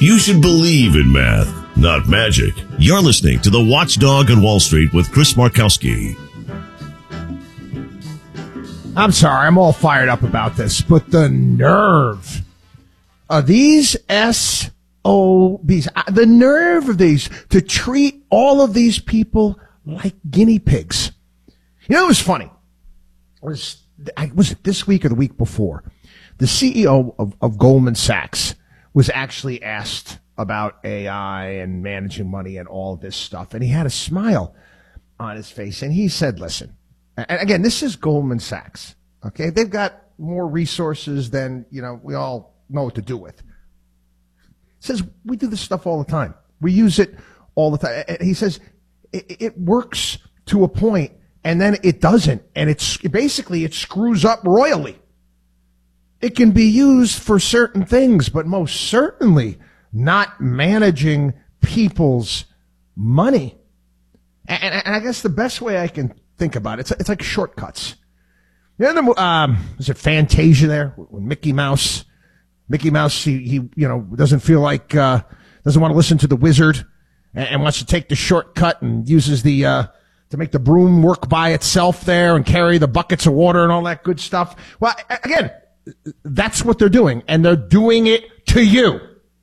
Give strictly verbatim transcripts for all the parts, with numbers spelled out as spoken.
You should believe in math, not magic. You're listening to The Watchdog on Wall Street with Chris Markowski. I'm sorry, I'm all fired up about this, but the nerve of these S O Bs, the nerve of these to treat all of these people like guinea pigs. You know, it was funny. It was, was it this week or the week before? The C E O of, of Goldman Sachs was actually asked about A I and managing money and all this stuff. And he had a smile on his face. And he said, listen, and again, this is Goldman Sachs. Okay. They've got more resources than, you know, we all know what to do with. He says, we do this stuff all the time. We use it all the time. And he says, it, it works to a point and then it doesn't. And it's basically, it screws up royally. It can be used for certain things, but most certainly not managing people's money. And, and, and I guess the best way I can think about it, it's, it's like shortcuts. You know, the, um, is it Fantasia there? When Mickey Mouse, Mickey Mouse, he, he you know, doesn't feel like, uh, doesn't want to listen to the wizard and, and wants to take the shortcut and uses the, uh, to make the broom work by itself there and carry the buckets of water and all that good stuff. Well, again, that's what they're doing, and they're doing it to you.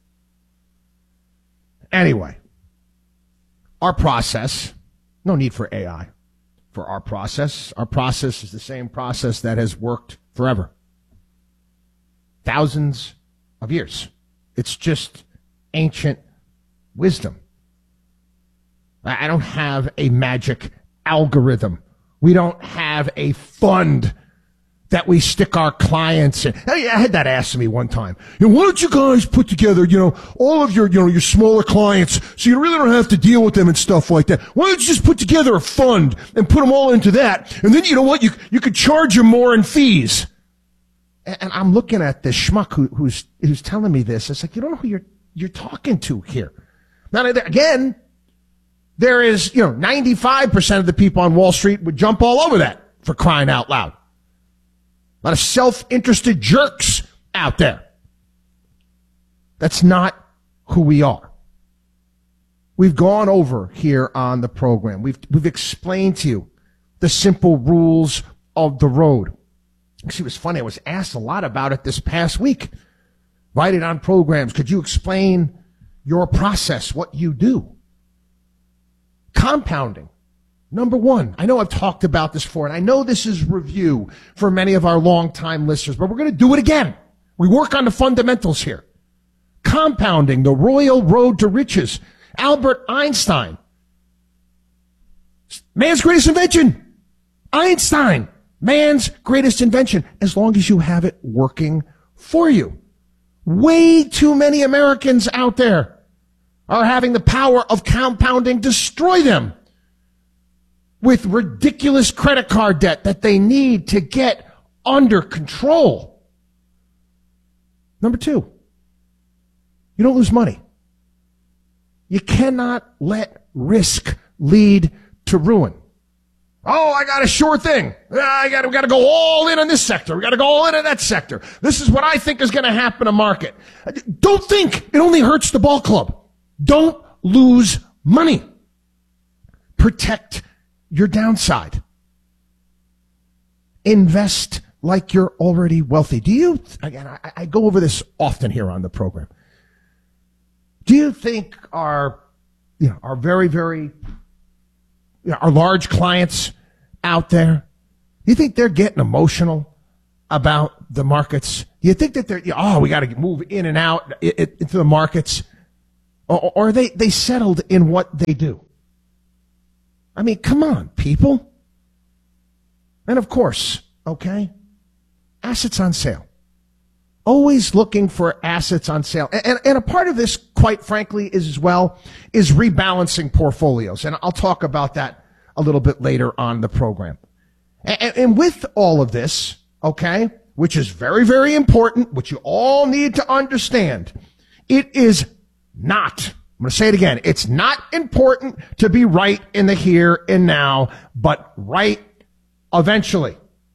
Anyway, our process, no need for A I for our process. Our process is the same process that has worked forever. Thousands of years. It's just ancient wisdom. I don't have a magic algorithm. We don't have a fund that we stick our clients in. I had that asked of me one time. You know, why don't you guys put together, you know, all of your, you know, your smaller clients so you really don't have to deal with them and stuff like that? Why don't you just put together a fund and put them all into that? And then, you know what, you, you could charge them more in fees. And, and I'm looking at this schmuck who, who's, who's telling me this. It's like, you don't know who you're, you're talking to here. Now, again, there is, you know, ninety-five percent of the people on Wall Street would jump all over that, for crying out loud. A lot of self-interested jerks out there. That's not who we are. We've gone over here on the program. We've, we've explained to you the simple rules of the road. Actually, it was funny. I was asked a lot about it this past week. Write it on programs. Could you explain your process, what you do? Compounding. Number one, I know I've talked about this before, and I know this is review for many of our longtime listeners, but we're going to do it again. We work on the fundamentals here. Compounding, the royal road to riches. Albert Einstein. Man's greatest invention. Einstein. Man's greatest invention. As long as you have it working for you. Way too many Americans out there are having the power of compounding destroy them with ridiculous credit card debt that they need to get under control. Number two, you don't lose money. You cannot let risk lead to ruin. Oh, I got a sure thing. I got, we got to go all in on this sector. We got to go all in on that sector. This is what I think is going to happen to market. Don't think. It only hurts the ball club. Don't lose money. Protect your downside. Invest like you're already wealthy. Do you, again, I, I go over this often here on the program. Do you think our, you know, our very, very, you know, our large clients out there, do you think they're getting emotional about the markets? Do you think that they're, you know, oh, we got to move in and out into the markets? Or, or are they, they settled in what they do? I mean, come on, people. And of course, okay, assets on sale. Always looking for assets on sale. And, and a part of this, quite frankly, is as well, is rebalancing portfolios. And I'll talk about that a little bit later on the program. And, and with all of this, okay, which is very, very important, which you all need to understand, it is not, I'm going to say it again, it's not important to be right in the here and now, but right eventually.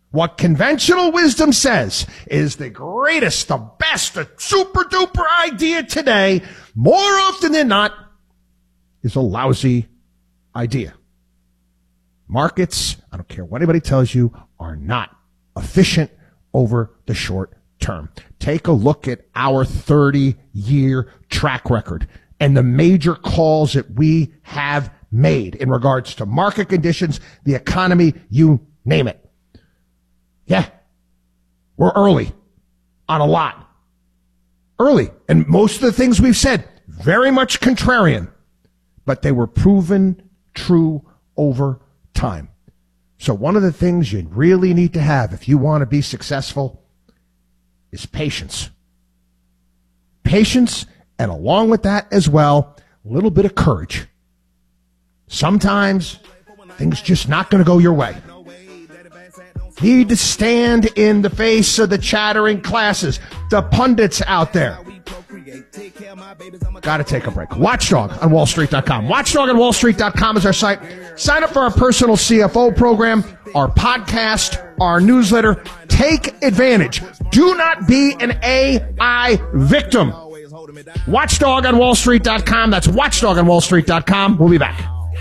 What conventional wisdom says is the greatest, the best, the super duper idea today, more often than not, is a lousy idea. Markets, I don't care what anybody tells you, are not efficient over the short term. Take a look at our thirty-year track record and the major calls that we have made in regards to market conditions, the economy, you name it. Yeah, we're early on a lot. Early. And most of the things we've said, very much contrarian, but they were proven true over time. So one of the things you really need to have if you want to be successful is patience. Patience, and along with that as well, a little bit of courage. Sometimes things just not going to go your way. Need to stand in the face of the chattering classes, the pundits out there. Got to take a break. Watchdog on wall street dot com. watchdog on wall street dot com is our site. Sign up for our personal C F O program, our podcast, our newsletter. Take advantage. Do not be an A I victim. watchdog on wall street dot com. That's watchdog on wall street dot com. We'll be back.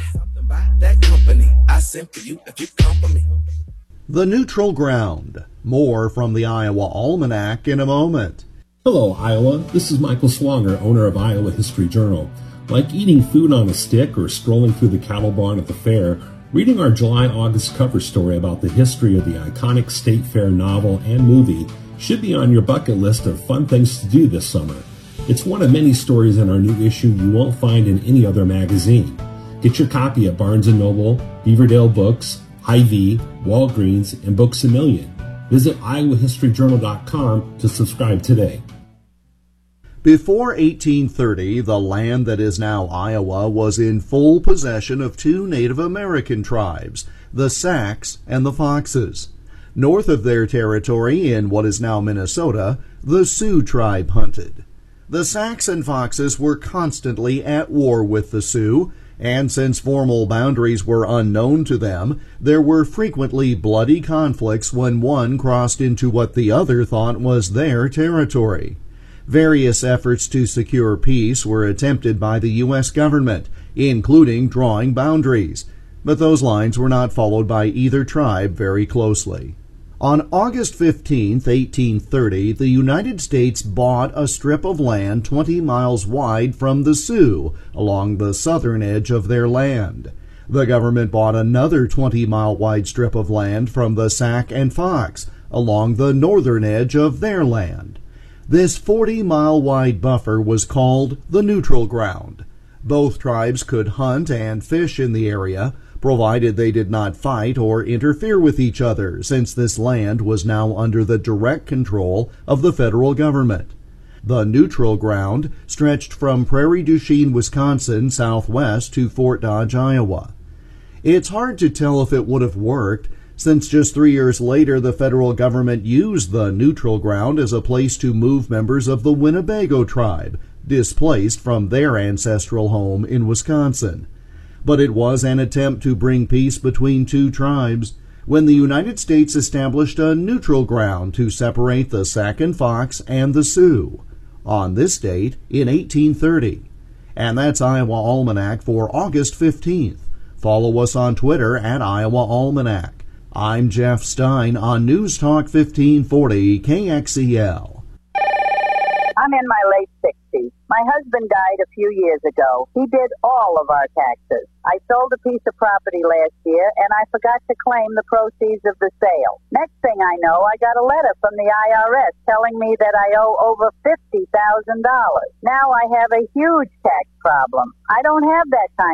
The Neutral Ground. More from the Iowa Almanac in a moment. Hello, Iowa. This is Michael Swanger, owner of Iowa History Journal. Like eating food on a stick or strolling through the cattle barn at the fair, reading our July-August cover story about the history of the iconic State Fair novel and movie should be on your bucket list of fun things to do this summer. It's one of many stories in our new issue you won't find in any other magazine. Get your copy at Barnes and Noble, Beaverdale Books, Hy-Vee, Walgreens, and Books A Million. Visit iowa history journal dot com to subscribe today. Before eighteen thirty, the land that is now Iowa was in full possession of two Native American tribes, the Sacs and the Foxes. North of their territory, in what is now Minnesota, the Sioux tribe hunted. The Sacs and Foxes were constantly at war with the Sioux, and since formal boundaries were unknown to them, there were frequently bloody conflicts when one crossed into what the other thought was their territory. Various efforts to secure peace were attempted by the U S government, including drawing boundaries, but those lines were not followed by either tribe very closely. On August fifteenth, eighteen thirty, the United States bought a strip of land twenty miles wide from the Sioux along the southern edge of their land. The government bought another twenty mile wide strip of land from the Sac and Fox along the northern edge of their land. This forty mile wide buffer was called the Neutral Ground. Both tribes could hunt and fish in the area, provided they did not fight or interfere with each other, since this land was now under the direct control of the federal government. The Neutral Ground stretched from Prairie du Chien, Wisconsin, southwest to Fort Dodge, Iowa. It's hard to tell if it would have worked, since just three years later the federal government used the Neutral Ground as a place to move members of the Winnebago tribe, displaced from their ancestral home in Wisconsin. But it was an attempt to bring peace between two tribes when the United States established a neutral ground to separate the Sac and Fox and the Sioux on this date in eighteen thirty. And that's Iowa Almanac for August fifteenth. Follow us on Twitter at Iowa Almanac. I'm Jeff Stein on News Talk fifteen forty K X E L. I'm in my late sixties. My husband died a few years ago. He did all of our taxes. I sold a piece of property last year, and I forgot to claim the proceeds of the sale. Next thing I know, I got a letter from the I R S telling me that I owe over fifty thousand dollars. Now I have a huge tax problem. I don't have that kind